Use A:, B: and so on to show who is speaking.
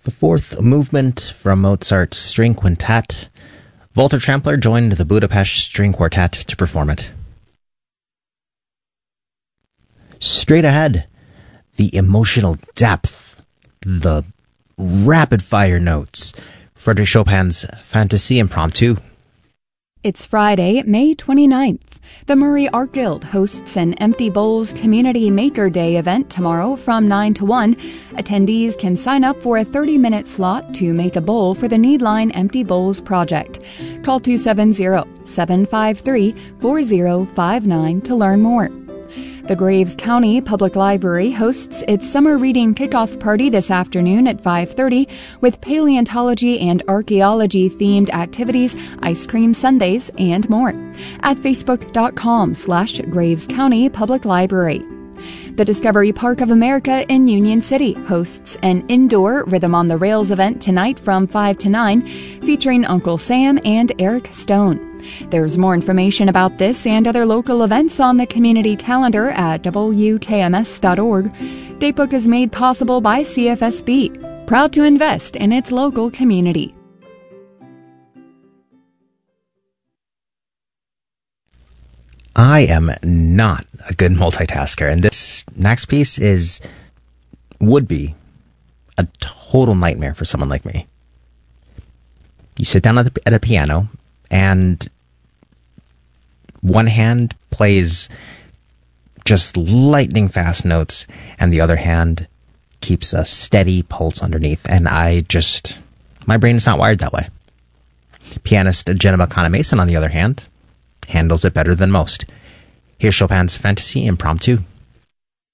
A: The fourth movement from Mozart's String Quintet. Walter Trampler joined the Budapest String Quartet to perform it. Straight ahead, the emotional depth, the rapid-fire notes. Frédéric Chopin's Fantasy Impromptu.
B: It's Friday, May 29th. The Murray Art Guild hosts an Empty Bowls Community Maker Day event tomorrow from 9 to 1. Attendees can sign up for a 30-minute slot to make a bowl for the Needline Empty Bowls project. Call 270-753-4059 to learn more. The Graves County Public Library hosts its summer reading kickoff party this afternoon at 5:30 with paleontology and archaeology-themed activities, ice cream sundaes, and more at facebook.com/Graves County Public Library. The Discovery Park of America in Union City hosts an indoor Rhythm on the Rails event tonight from 5 to 9 featuring Uncle Sam and Eric Stone. There's more information about this and other local events on the community calendar at wkms.org. Datebook is made possible by CFSB, proud to invest in its local community.
A: I am not a good multitasker, and this next piece would be a total nightmare for someone like me. You sit down at a piano, and one hand plays just lightning fast notes, and the other hand keeps a steady pulse underneath, and my brain is not wired that way. Pianist Jenna McConnell-Mason, on the other hand, handles it better than most. Here's Chopin's Fantasy Impromptu.